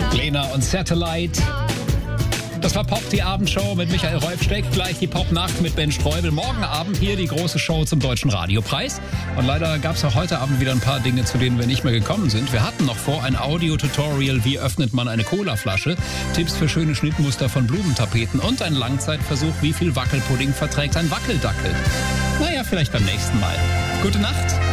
Lena und Satellite. Das war Pop, die Abendshow mit Michael Rolfsteck. Gleich die Popnacht mit Ben Streubel. Morgen Abend hier die große Show zum Deutschen Radiopreis. Und leider gab es auch heute Abend wieder ein paar Dinge, zu denen wir nicht mehr gekommen sind. Wir hatten noch vor ein Audio-Tutorial, wie öffnet man eine Colaflasche, Tipps für schöne Schnittmuster von Blumentapeten und ein Langzeitversuch, wie viel Wackelpudding verträgt ein Wackeldackel. Naja, vielleicht beim nächsten Mal. Gute Nacht.